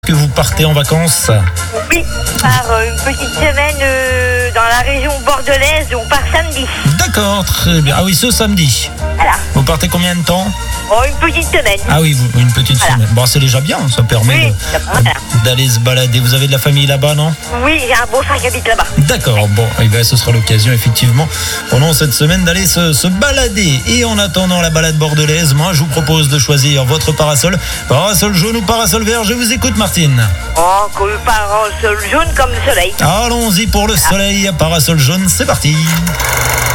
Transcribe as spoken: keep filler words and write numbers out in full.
Que vous partez en vacances? Oui, par euh, une petite semaine euh, dans la région bordelaise, on part samedi. D'accord, très bien. Ah oui, ce samedi. Voilà. Vous partez combien de temps? Oh, une petite semaine. Ah oui, vous- une petite Voilà. semaine. Bon, c'est déjà bien, ça permet Oui, de- ça va, voilà. d'aller se balader. Vous avez de la famille là-bas, non? Oui, j'ai un beau frère qui habite là-bas. D'accord, bon, eh ben, ce sera l'occasion effectivement pendant cette semaine d'aller se, se balader. Et en attendant la balade bordelaise, moi je vous propose de choisir votre parasol. Parasol jaune ou parasol vert, je vous écoute Martine. Oh, comme le parasol jaune comme le soleil. Allons-y pour le soleil, parasol jaune, c'est parti.